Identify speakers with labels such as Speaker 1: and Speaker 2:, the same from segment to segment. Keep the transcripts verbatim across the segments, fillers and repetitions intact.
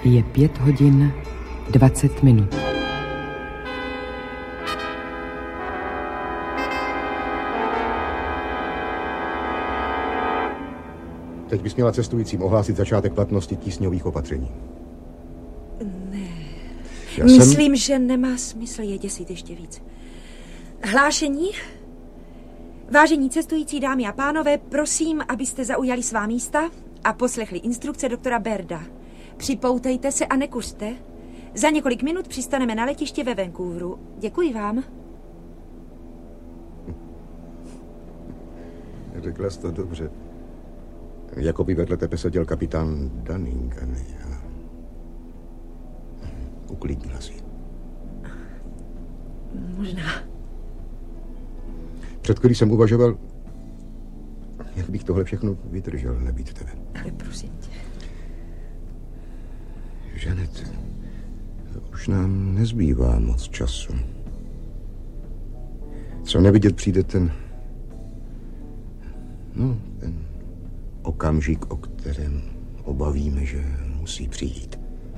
Speaker 1: Je pět hodin dvacet minut.
Speaker 2: Teď bys měla cestujícím ohlásit začátek platnosti tísňových opatření.
Speaker 3: Ne.
Speaker 2: Já
Speaker 3: Myslím,
Speaker 2: jsem...
Speaker 3: že nemá smysl je děsit ještě víc. Hlášení? Vážení cestující dámy a pánové, prosím, abyste zaujali svá místa a poslechli instrukce doktora Bairda. Připoutejte se a nekuřte. Za několik minut přistaneme na letiště ve Vancouveru. Děkuji vám.
Speaker 2: Řekla jsi to dobře. Jako by vedle tebe seděl kapitán Dunning a ne já. Uklidnila si.
Speaker 3: Možná.
Speaker 2: Před chvílí jsem uvažoval, jak bych tohle všechno vydržel, nebýt tebe.
Speaker 3: Ale prosím tě.
Speaker 2: Janet, už nám nezbývá moc času. Co nevidět přijde ten... No, ten okamžik, o kterém obavíme, že musí přijít.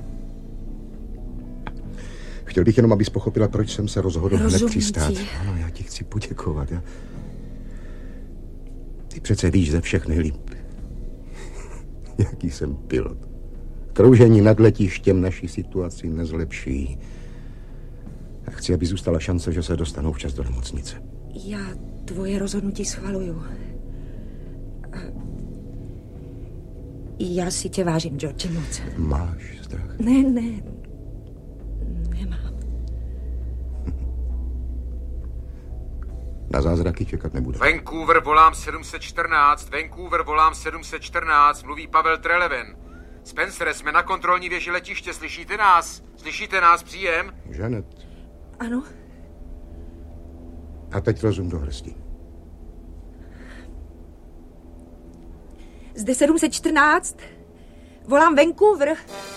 Speaker 2: Chtěl bych jenom, abys pochopila, proč jsem se rozhodl hned přistát. Ano, já ti chci poděkovat. Já... Ty přece víš ze všech nejlíp, jaký jsem pilot. Kroužení nad letištěm naší situaci nezlepší. A chci, aby zůstala šance, že se dostanou včas do nemocnice.
Speaker 3: Já tvoje rozhodnutí schvaluju. Já si tě vážím, George, moc.
Speaker 2: Máš strach?
Speaker 3: Ne, ne. Nemám.
Speaker 2: Na zázraky čekat nebude.
Speaker 4: Vancouver volám sedm set čtrnáct, Vancouver volám sedm set čtrnáct, mluví Pavel Treleven. Spencer, jsme na kontrolní věži letiště, slyšíte nás? Slyšíte nás, příjem?
Speaker 2: Janet.
Speaker 3: Ano?
Speaker 2: A teď rozum do hrsti.
Speaker 3: Zde sedm set čtrnáct. Volám Vancouver.